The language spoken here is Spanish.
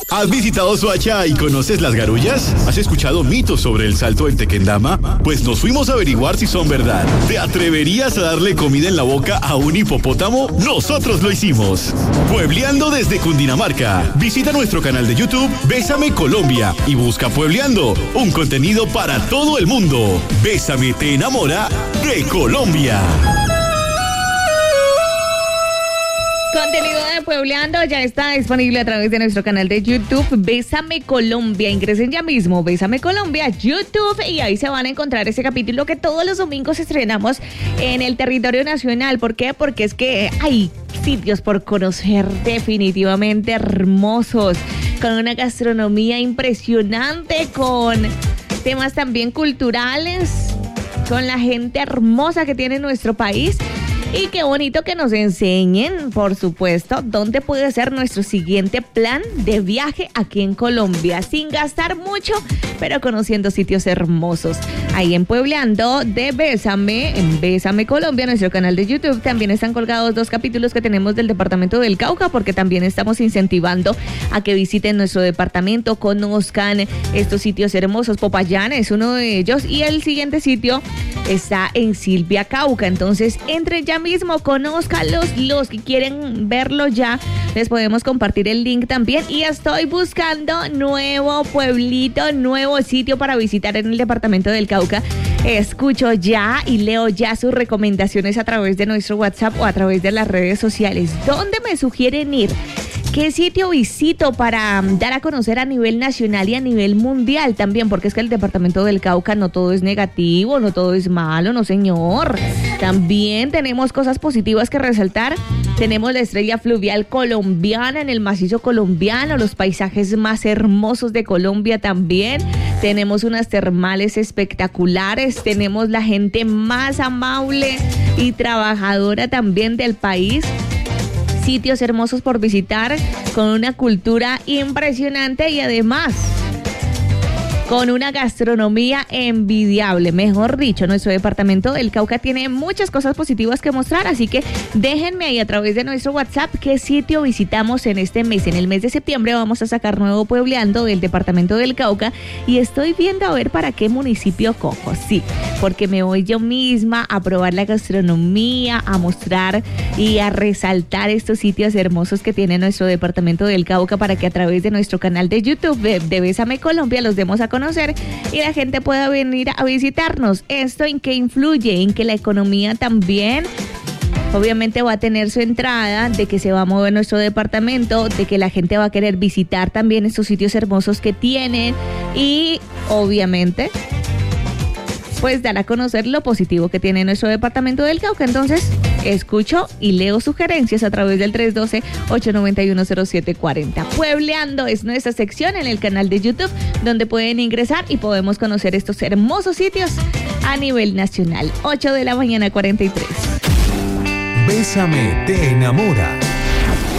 ¿Has visitado Soacha y conoces las garullas? ¿Has escuchado mitos sobre el salto en Tequendama? Pues nos fuimos a averiguar si son verdad. ¿Te atreverías a darle comida en la boca a un hipopótamo? Nosotros lo hicimos. Puebleando desde Cundinamarca. Visita nuestro canal de YouTube Bésame Colombia y busca Puebleando, un contenido para todo el mundo. Bésame te enamora de Colombia. Contenido de Puebleando ya está disponible a través de nuestro canal de YouTube Bésame Colombia. Ingresen ya mismo Bésame Colombia YouTube y ahí se van a encontrar ese capítulo que todos los domingos estrenamos en el territorio nacional. ¿Por qué? Porque es que hay sitios por conocer definitivamente hermosos, con una gastronomía impresionante, con temas también culturales, con la gente hermosa que tiene nuestro país. Y qué bonito que nos enseñen, por supuesto, dónde puede ser nuestro siguiente plan de viaje aquí en Colombia, sin gastar mucho, pero conociendo sitios hermosos. Ahí en Puebleando de Bésame, en Bésame Colombia, nuestro canal de YouTube, también están colgados 2 capítulos que tenemos del departamento del Cauca, porque también estamos incentivando a que visiten nuestro departamento, conozcan estos sitios hermosos. Popayán es uno de ellos y el siguiente sitio está en Silvia, Cauca. Entonces, entren ya mismo, conózcalos, los que quieren verlo ya, les podemos compartir el link también. Y estoy buscando nuevo pueblito, nuevo sitio para visitar en el departamento del Cauca. Escucho ya y leo ya sus recomendaciones a través de nuestro WhatsApp o a través de las redes sociales. ¿Dónde me sugieren ir? ¿Qué sitio visito para dar a conocer a nivel nacional y a nivel mundial también? Porque es que el departamento del Cauca no todo es negativo, no todo es malo, no señor. También tenemos cosas positivas que resaltar. Tenemos la estrella fluvial colombiana en el macizo colombiano, los paisajes más hermosos de Colombia también. Tenemos unas termales espectaculares, tenemos la gente más amable y trabajadora también del país. Sitios hermosos por visitar, con una cultura impresionante y además con una gastronomía envidiable. Mejor dicho, nuestro departamento del Cauca tiene muchas cosas positivas que mostrar, así que déjenme ahí a través de nuestro WhatsApp qué sitio visitamos en este mes. En el mes de septiembre vamos a sacar nuevo Puebleando del departamento del Cauca y estoy viendo a ver para qué municipio cojo. Sí, porque me voy yo misma a probar la gastronomía, a mostrar y a resaltar estos sitios hermosos que tiene nuestro departamento del Cauca, para que a través de nuestro canal de YouTube de Bésame Colombia los demos a conocer y la gente pueda venir a visitarnos. ¿Esto en qué influye? En que la economía también obviamente va a tener su entrada, de que se va a mover nuestro departamento, de que la gente va a querer visitar también estos sitios hermosos que tienen y obviamente pues dar a conocer lo positivo que tiene nuestro departamento del Cauca. Entonces, escucho y leo sugerencias a través del 312-891-0740. Puebleando es nuestra sección en el canal de YouTube, donde pueden ingresar y podemos conocer estos hermosos sitios a nivel nacional. 8 de la mañana, 43. Bésame te enamora.